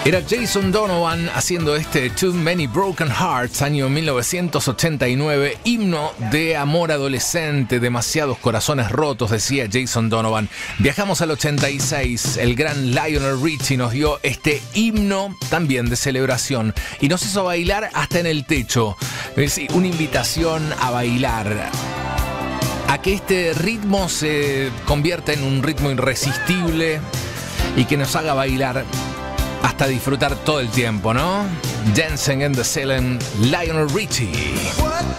Era Jason Donovan haciendo este Too Many Broken Hearts, año 1989, himno de amor adolescente, demasiados corazones rotos, decía Jason Donovan. Viajamos al 86, el gran Lionel Richie nos dio este himno también de celebración y nos hizo bailar hasta en el techo. Es una invitación a bailar, a que este ritmo se convierta en un ritmo irresistible y que nos haga bailar hasta disfrutar todo el tiempo, ¿no? Dancing in the Ceiling, Lionel Richie.